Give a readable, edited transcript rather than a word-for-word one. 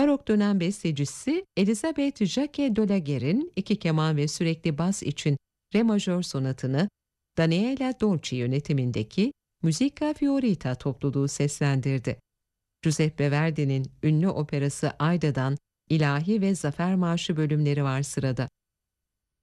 Barok dönem bestecisi Elisabeth Jacques de Laguerre'in iki keman ve sürekli bas için re majör sonatını Daniela Dolci yönetimindeki Musica Fiorita topluluğu seslendirdi. Giuseppe Verdi'nin ünlü operası Aida'dan İlahi ve Zafer Marşı bölümleri var sırada.